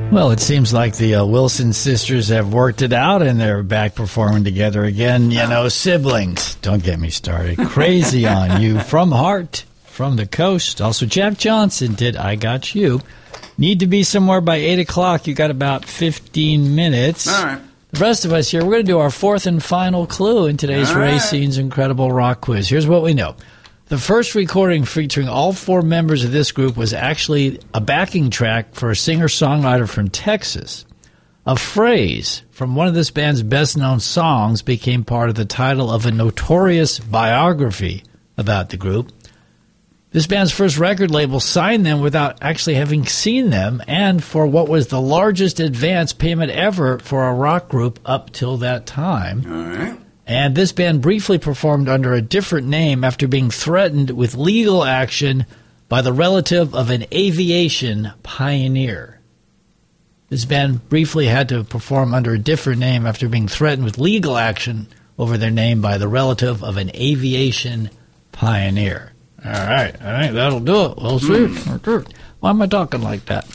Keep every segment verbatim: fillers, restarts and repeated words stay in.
Well, it seems like the uh, Wilson sisters have worked it out and they're back performing together again. You know, siblings. Don't get me started. Crazy on You. From Heart, from the Coast. Also, Jeff Johnson did I Got You. Need to be somewhere by eight o'clock. You got about fifteen minutes. All right. The rest of us here, we're going to do our fourth and final clue in today's All right. Racine's Incredible Rock Quiz. Here's what we know. The first recording featuring all four members of this group was actually a backing track for a singer-songwriter from Texas. A phrase from one of this band's best-known songs became part of the title of a notorious biography about the group. This band's first record label signed them without actually having seen them, and for what was the largest advance payment ever for a rock group up till that time. All right. And this band briefly performed under a different name after being threatened with legal action by the relative of an aviation pioneer. This band briefly had to perform under a different name after being threatened with legal action over their name by the relative of an aviation pioneer. All right, all right, that'll do it. We'll see. Mm. Why am I talking like that?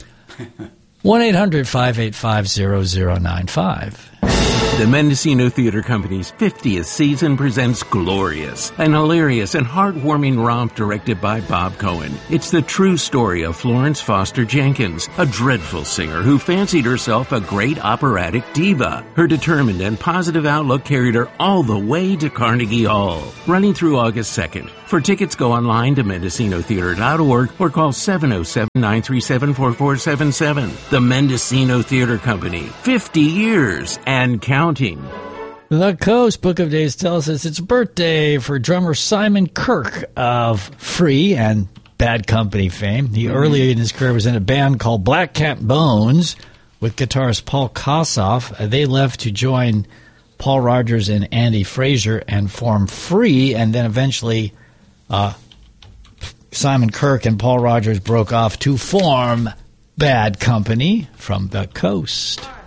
one eight hundred five eight five zero zero nine five. The Mendocino Theater Company's fiftieth season presents Glorious, an hilarious and heartwarming romp directed by Bob Cohen. It's the true story of Florence Foster Jenkins, a dreadful singer who fancied herself a great operatic diva. Her determined and positive outlook carried her all the way to Carnegie Hall. Running through August second. For tickets, go online to mendocino theater dot org or call seven oh seven, nine three seven, four four seven seven. The Mendocino Theater Company, fifty years and counting. The Coast Book of Days tells us it's birthday for drummer Simon Kirke of Free and Bad Company fame. He mm-hmm. earlier in his career was in a band called Black Cat Bones with guitarist Paul Kossoff. Uh, they left to join Paul Rogers and Andy Fraser and form Free, and then eventually uh, Simon Kirke and Paul Rogers broke off to form Bad Company from the Coast.